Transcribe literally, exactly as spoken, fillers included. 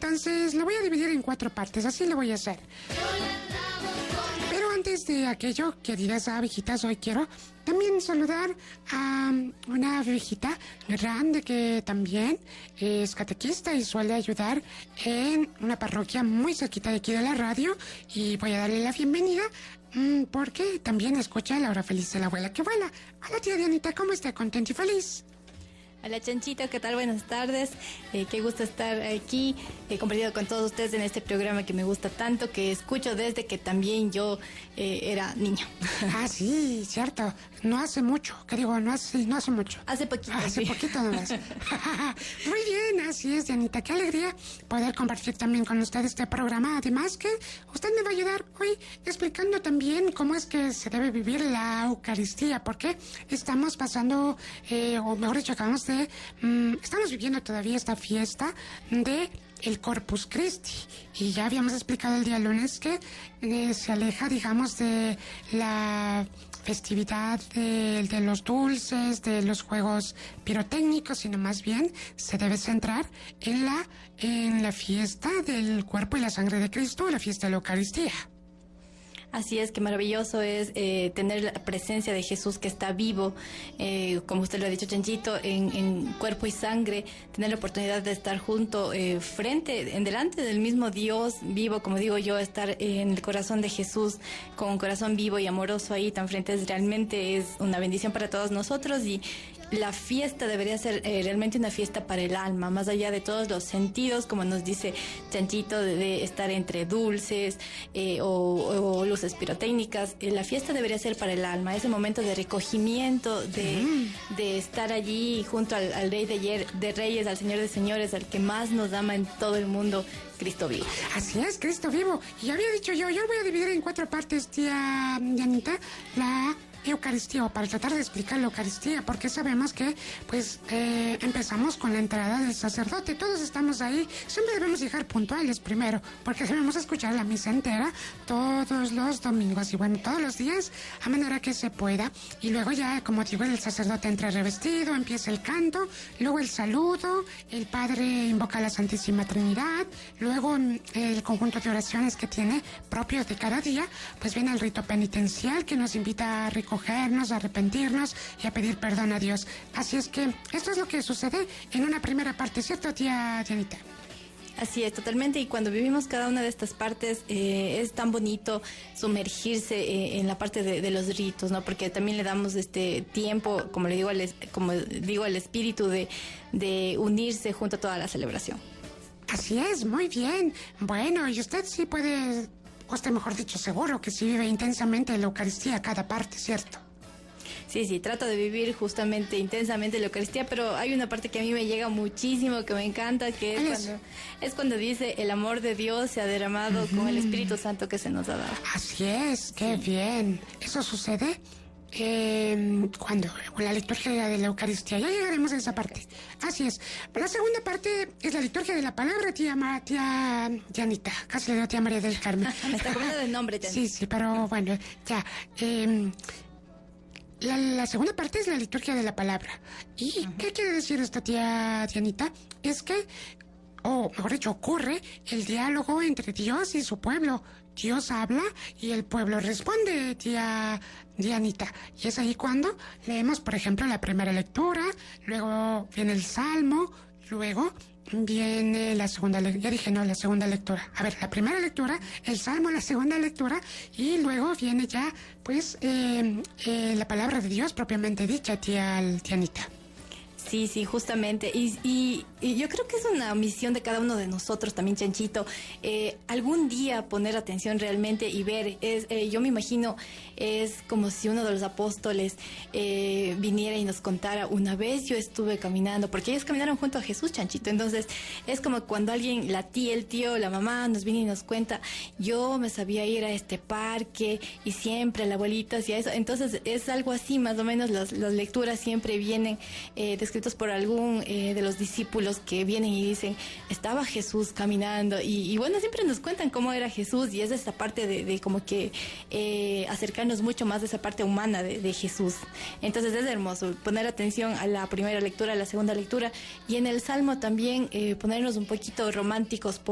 Entonces lo voy a dividir en cuatro partes, así lo voy a hacer. Pero antes de aquello, queridas abejitas, hoy quiero también saludar a una abejita grande que también es catequista y suele ayudar en una parroquia muy cerquita de aquí de la radio, y voy a darle la bienvenida mmm, porque también escucha la hora feliz de la abuela que vuela. Hola tía Dianita, ¿cómo está? ¿Contenta y feliz? Hola Chanchito, ¿qué tal? Buenas tardes. Eh, qué gusto estar aquí eh, compartido con todos ustedes en este programa que me gusta tanto, que escucho desde que también yo eh, era niña. Ah, sí, cierto. No hace mucho, que digo, no hace, no hace mucho. Hace poquito. Hace sí. poquito nomás. Muy bien, así es, Dianita. Qué alegría poder compartir también con usted este programa. Además que usted me va a ayudar hoy explicando también cómo es que se debe vivir la Eucaristía, porque estamos pasando, eh, o mejor dicho, acabamos de, um, estamos viviendo todavía esta fiesta de el Corpus Christi, y ya habíamos explicado el día lunes que eh, se aleja, digamos, de la festividad de, de los dulces, de los juegos pirotécnicos, sino más bien se debe centrar en la, en la fiesta del cuerpo y la sangre de Cristo, la fiesta de la Eucaristía. Así es, que maravilloso es eh, tener la presencia de Jesús que está vivo, eh, como usted lo ha dicho, Chanchito, en, en cuerpo y sangre, tener la oportunidad de estar junto, eh, frente, en delante del mismo Dios vivo, como digo yo, estar en el corazón de Jesús, con un corazón vivo y amoroso ahí tan frente, es, realmente es una bendición para todos nosotros. Y la fiesta debería ser eh, realmente una fiesta para el alma, más allá de todos los sentidos, como nos dice Chanchito, de, de estar entre dulces eh, o, o luces pirotécnicas. Eh, la fiesta debería ser para el alma, ese momento de recogimiento, de, mm. de estar allí junto al, al Rey de, ayer, de Reyes, al Señor de Señores, al que más nos ama en todo el mundo, Cristo vivo. Así es, Cristo vivo. Y había dicho yo, yo voy a dividir en cuatro partes, tía Dianita, la Eucaristía, o para tratar de explicar la Eucaristía, porque sabemos que pues eh, empezamos con la entrada del sacerdote. Todos estamos ahí, siempre debemos llegar puntuales primero, porque debemos escuchar la misa entera todos los domingos y bueno, todos los días a manera que se pueda, y luego ya, como digo, el sacerdote entra revestido, empieza el canto, luego el saludo, el padre invoca a la Santísima Trinidad, luego el conjunto de oraciones que tiene propios de cada día, pues viene el rito penitencial que nos invita a recogernos, a arrepentirnos y a pedir perdón a Dios. Así es que esto es lo que sucede en una primera parte, ¿cierto, tía Dianita? Así es, totalmente, y cuando vivimos cada una de estas partes eh, es tan bonito sumergirse eh, en la parte de, de los ritos, ¿no? Porque también le damos este tiempo, como le digo al, como digo, al espíritu de, de unirse junto a toda la celebración. Así es, muy bien. Bueno, y usted sí puede, o usted mejor dicho, seguro que sí vive intensamente la Eucaristía a cada parte, ¿cierto? Sí, sí, trato de vivir justamente intensamente la Eucaristía, pero hay una parte que a mí me llega muchísimo, que me encanta, que es, es? Cuando, es cuando dice el amor de Dios se ha derramado uh-huh. con el Espíritu Santo que se nos ha dado. Así es, qué sí. bien. Eso sucede eh, cuando con la liturgia de la Eucaristía. Ya llegaremos a esa parte. Así es. La segunda parte es la liturgia de la palabra, tía, Ma, tía Dianita. Casi le digo tía María del Carmen. Me está comiendo del nombre, Dianita. Sí, sí, pero bueno, ya. Eh, La, la segunda parte es la liturgia de la palabra. ¿Y uh-huh. qué quiere decir esta tía Dianita? Es que, o mejor dicho, ocurre el diálogo entre Dios y su pueblo. Dios habla y el pueblo responde, tía Dianita. Y es ahí cuando leemos, por ejemplo, la primera lectura, luego viene el Salmo, luego viene la segunda lectura, ya dije no, la segunda lectura. A ver, la primera lectura, el Salmo, la segunda lectura, y luego viene ya, pues, eh, eh, la palabra de Dios propiamente dicha, tía Dianita. Sí, sí, justamente. Y, y, y yo creo que es una misión de cada uno de nosotros también, Chanchito. Eh, algún día poner atención realmente y ver. Es, eh, yo me imagino, es como si uno de los apóstoles eh, viniera y nos contara, una vez yo estuve caminando, porque ellos caminaron junto a Jesús, Chanchito. Entonces, es como cuando alguien, la tía, el tío, la mamá, nos viene y nos cuenta, yo me sabía ir a este parque y siempre la abuelita hacía eso. Entonces, es algo así, más o menos, las, las lecturas siempre vienen eh, descritas por algún eh, de los discípulos que vienen y dicen, estaba Jesús caminando, y, y bueno, siempre nos cuentan cómo era Jesús, y es esta parte de, de como que eh, acercarnos mucho más de esa parte humana de, de Jesús. Entonces es hermoso poner atención a la primera lectura, a la segunda lectura, y en el Salmo también eh, ponernos un poquito románticos,